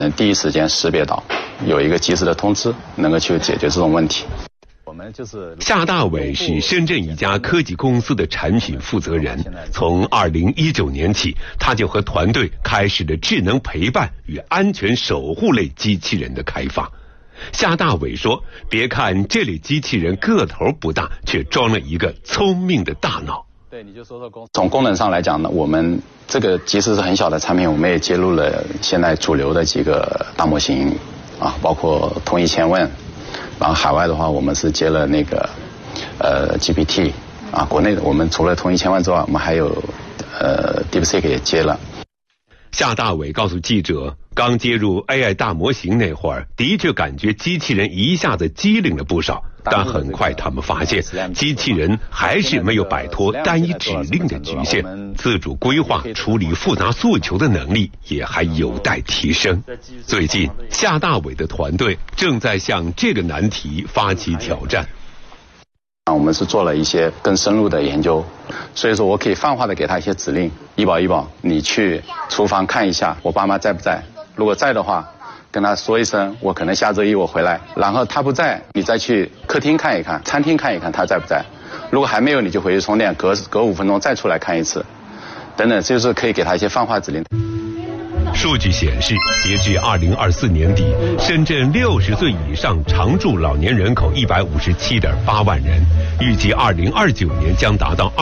第一时间识别到，有一个及时的通知，能够去解决这种问题。 夏大伟是深圳一家科技公司的产品负责人，从2019年起，他就和团队开始了智能陪伴与安全守护类机器人的开发。夏大伟说，别看这类机器人个头不大，却装了一个聪明的大脑。 对，你就说从功能上来讲呢，我们这个即使是很小的产品，我们也接入了现在主流的几个大模型啊，包括通义千问，然后海外的话，我们是接了那个GPT 啊，国内的我们除了通义千问之外，我们还有DeepSeek 也接了。 夏大伟告诉记者，刚接入 AI 大模型那会儿，的确感觉机器人一下子机灵了不少，但很快他们发现，机器人还是没有摆脱单一指令的局限，自主规划、处理复杂诉求的能力也还有待提升。最近，夏大伟的团队正在向这个难题发起挑战。 我们是做了一些更深入的研究，所以说我可以泛化的给他一些指令，医保，你去厨房看一下我爸妈在不在，如果在的话，跟他说一声，我可能下周一我回来，然后他不在，你再去客厅看一看，餐厅看一看他在不在，如果还没有，你就回去充电，隔5分钟再出来看一次，等等，这就是可以给他一些泛化指令。 数据显示，截至2024年底，深圳60岁以上常住老年人口157.8万人，预计2029年将达到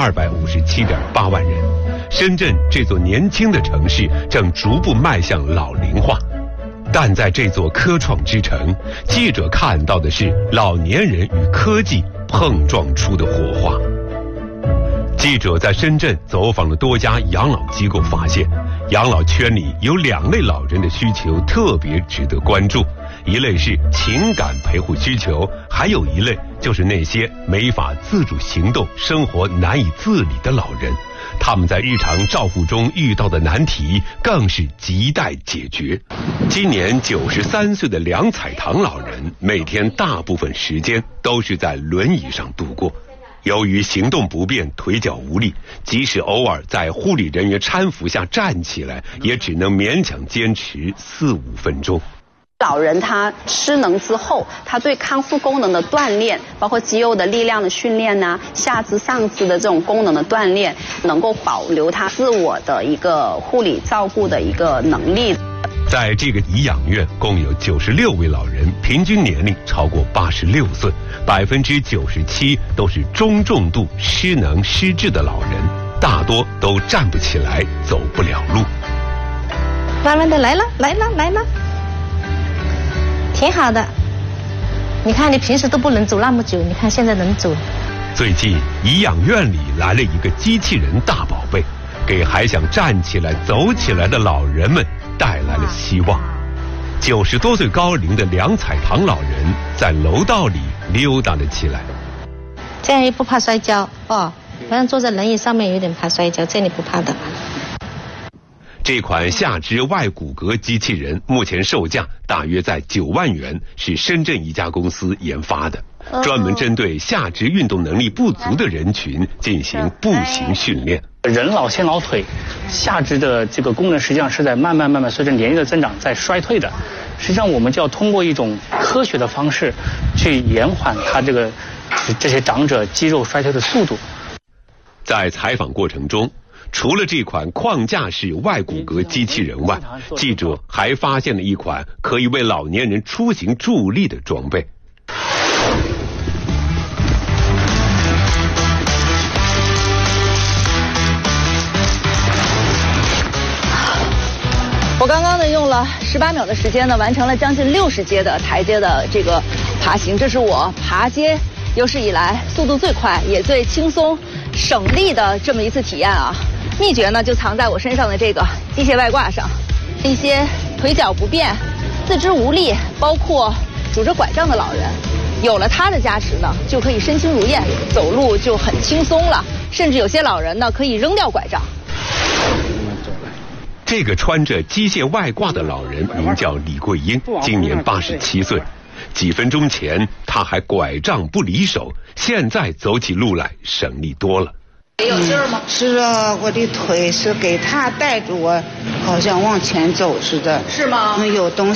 257.8万人。深圳这座年轻的城市正逐步迈向老龄化，但在这座科创之城，记者看到的是老年人与科技碰撞出的火花。记者在深圳走访了多家养老机构，发现养老圈里有2类老人的需求特别值得关注，一类是情感陪护需求，还有一类就是那些没法自主行动、生活难以自理的老人，他们在日常照护中遇到的难题更是亟待解决。今年93岁的梁彩棠老人，每天大部分时间都是在轮椅上度过。由于行动不便、腿脚无力，即使偶尔在护理人员搀扶下站起来，也只能勉强坚持4-5分钟。 老人他失能之后，他对康复功能的锻炼，包括肌肉的力量的训练呐，下肢上肢的这种功能的锻炼，能够保留他自我的一个护理照顾的一个能力。 在这个颐养院共有96位老人，平均年龄超过86岁，97%都是中重度失能失智的老人，大多都站不起来，走不了路。 慢慢的来了，挺好的。你看你平时都不能走那么久，你看现在能走。 最近颐养院里来了一个机器人大宝贝，给还想站起来走起来的老人们带来了希望。90多岁高龄的梁彩棠老人在楼道里溜达了起来， 这样也不怕摔跤哦。好像坐在轮椅上面有点怕摔跤，这里不怕的。 这款下肢外骨骼机器人目前售价大约在9万元，是深圳一家公司研发的，专门针对下肢运动能力不足的人群进行步行训练。 人老先老腿，下肢的这个功能实际上是在慢慢随着年龄的增长在衰退的。实际上我们就要通过一种科学的方式去延缓它这些长者肌肉衰退的速度。 在采访过程中，除了这款框架式外骨骼机器人外，记者还发现了一款可以为老年人出行助力的装备。 我刚刚呢用了18秒的时间呢，完成了将近60阶的台阶的这个爬行，这是我爬阶有史以来速度最快也最轻松省力的这么一次体验啊。秘诀呢就藏在我身上的这个机械外挂上。一些腿脚不便、四肢无力，包括拄着拐杖的老人，有了它的加持呢，就可以身轻如燕，走路就很轻松了。甚至有些老人呢可以扔掉拐杖。 这个穿着机械外挂的老人名叫李桂英，今年87岁。几分钟前他还拐杖不离手，现在走起路来省力多了。 有劲儿吗？是啊，我的腿是给他带着我，好像往前走似的。 是吗？ 有东西。